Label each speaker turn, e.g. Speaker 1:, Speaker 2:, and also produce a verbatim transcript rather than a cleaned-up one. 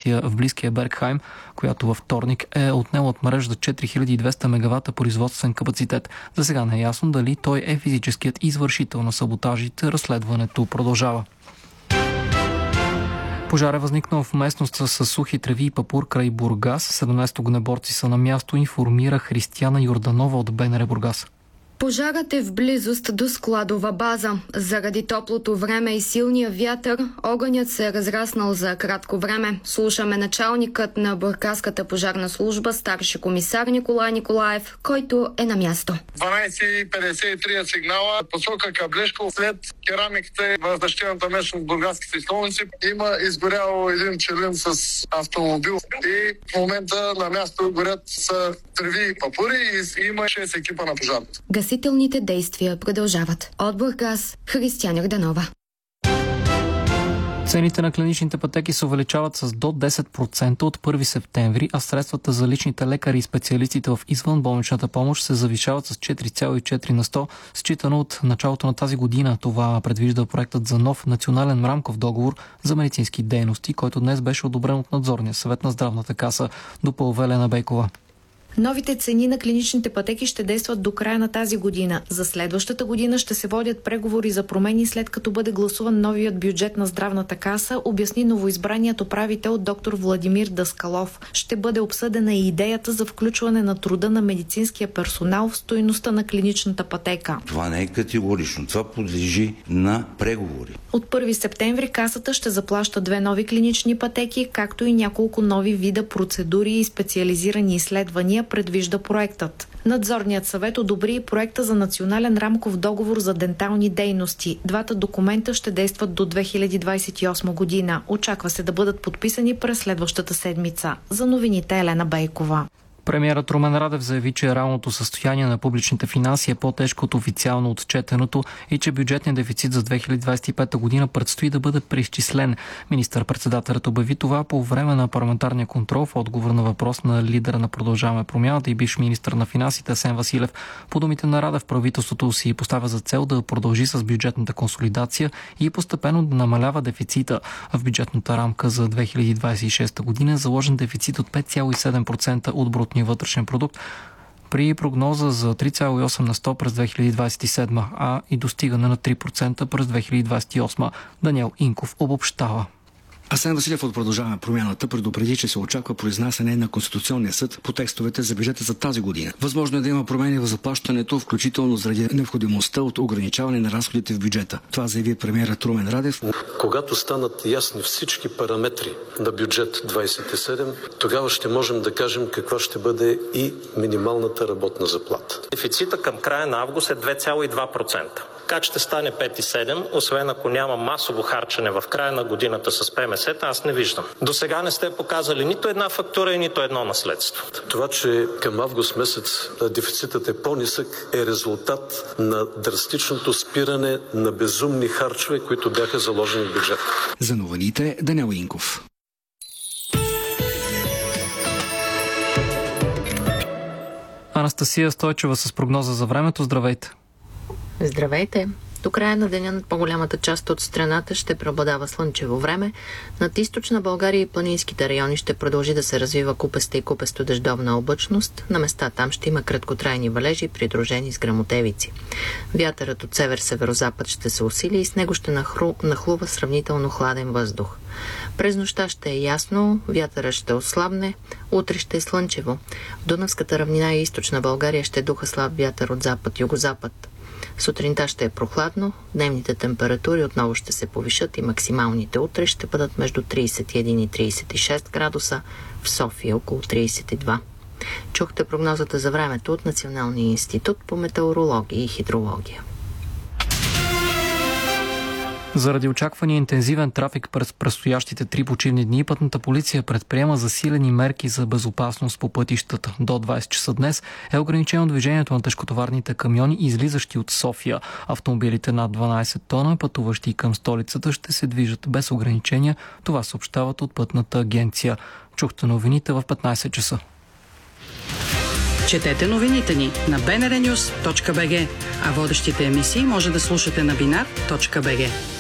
Speaker 1: инсталация в близкия Бергхайм, която във вторник е отнела от мрежата четири хиляди и двеста мегавата производствен капацитет. За сега не е ясно дали той е физическият извършител на саботажите. Разследването продължава. Пожар е възникнал в местност с сухи треви и папур край Бургас. седемнайсет огнеборци са на място, информира Християна Йорданова от БНР Бургас.
Speaker 2: Пожарът е в близост до складова база. Заради топлото време и силния вятър, огънят се е разраснал за кратко време. Слушаме началникът на Бургаската пожарна служба, старши комисар Николай Николаев, който е на място.
Speaker 3: дванайсет и петдесет и три е сигнала, посока Каблешко, след керамиката в защитената местност бургаските столници има изгорял един пчелин с автомобил и в момента на място горят са треви и папури и има шест екипа на пожарната.
Speaker 2: Гасителните действия продължават. От Бургас, Християна Йорданова.
Speaker 1: Цените на клиничните пътеки се увеличават с до десет процента от първи септември, а средствата за личните лекари и специалистите в извънболничната помощ се завишават с четири цяло и четири на сто, считано от началото на тази година. Това предвижда проектът за нов национален рамков договор за медицински дейности, който днес беше одобрен от надзорния съвет на Здравната каса, допълва Елена Бейкова.
Speaker 4: Новите цени на клиничните пътеки ще действат до края на тази година. За следващата година ще се водят преговори за промени, след като бъде гласуван новият бюджет на Здравната каса, обясни новоизбраният управител доктор Владимир Даскалов. Ще бъде обсъдена и идеята за включване на труда на медицинския персонал в стойността на клиничната пътека.
Speaker 5: Това не е категорично. Това подлежи на преговори.
Speaker 4: От първи септември касата ще заплаща две нови клинични пътеки, както и няколко нови вида процедури и специализирани изследвания, предвижда проектът. Надзорният съвет одобри и проекта за национален рамков договор за дентални дейности. Двата документа ще действат до две хиляди двайсет и осма година. Очаква се да бъдат подписани през следващата седмица. За новините Елена Бейкова.
Speaker 1: Премиерът Румен Радев заяви, че реалното състояние на публичните финанси е по-тежко от официално отчетеното и че бюджетният дефицит за две хиляди двайсет и пета година предстои да бъде преизчислен. Министър-председателят обяви това по време на парламентарния контрол в отговор на въпрос на лидера на Продължаваме промяната и бивш министър на финансите Асен Василев. По думите на Радев, правителството си поставя за цел да продължи с бюджетната консолидация и постепенно да намалява дефицита. В бюджетната рамка за две хиляди двайсет и шеста година е заложен дефицит от пет цяло и седем процента от брутния вътрешен продукт, при прогноза за три цяло и осем на сто през две хиляди двайсет и седма, а и достигане на три процента през две хиляди двайсет и осма. Даниел Инков обобщава.
Speaker 6: Асен Василев от Продължаваме промяната предупреди, че се очаква произнасяне на Конституционния съд по текстовете за бюджета за тази година. Възможно е да има промени в заплащането, включително заради необходимостта от ограничаване на разходите в бюджета. Това заяви премиерът Румен Радев.
Speaker 7: Когато станат ясни всички параметри на бюджет двайсет и седем, тогава ще можем да кажем каква ще бъде и минималната работна заплата.
Speaker 8: Дефицита към края на август е две цяло и два процента. Как ще стане пет цяло и седем, освен ако няма масово харчене в края на годината с ПМС-та, аз не виждам. До сега не сте показали нито една фактура и нито едно наследство.
Speaker 7: Това, че към август месец дефицитът е по-нисък, е резултат на драстичното спиране на безумни харчове, които бяха заложени в бюджета.
Speaker 6: За новините Даниел Инков.
Speaker 1: Анастасия Стойчева с прогноза за времето. Здравейте!
Speaker 9: Здравейте! До края на деня над по-голямата част от страната ще преобладава слънчево време. Над източна България и планинските райони ще продължи да се развива купеста и купесто дъждовна облачност. На места там ще има краткотрайни валежи, придружени с гръмотевици. Вятърът от север-северозапад ще се усили и с него ще нахру... нахлува сравнително хладен въздух. През нощта ще е ясно, вятърът ще ослабне, утре ще е слънчево. В Дунавската равнина и източна България ще духа слаб вятър от запад-югозапад. Сутринта ще е прохладно, дневните температури отново ще се повишат и максималните утре ще бъдат между трийсет и един и трийсет и шест градуса, в София около трийсет и два. Чухте прогнозата за времето от Националния институт по метеорология и хидрология.
Speaker 1: Заради очаквания интензивен трафик през предстоящите три почивни дни, пътната полиция предприема засилени мерки за безопасност по пътищата. До двайсет часа днес е ограничено движението на тежкотоварните камиони, излизащи от София. Автомобилите над дванайсет тона, пътуващи към столицата, ще се движат без ограничения. Това съобщават от Пътната агенция. Чухте новините в петнайсет часа.
Speaker 10: Четете новините ни на би ен ар нюз точка би джи, а водещите емисии може да слушате на бинар точка би джи.